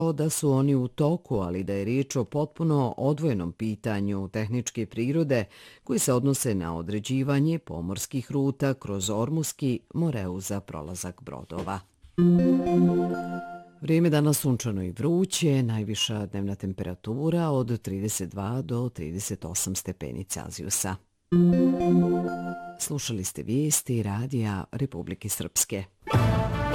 da su oni u toku, ali da je riječ o potpuno odvojenom pitanju tehničke prirode koji se odnose na određivanje pomorskih ruta kroz Ormuski moreu za prolazak brodova. Vrijeme danas sunčano i vruće, najviša dnevna temperatura od 32 do 38 stepeni Celzijusa. Slušali ste vijesti Radija Republike Srpske.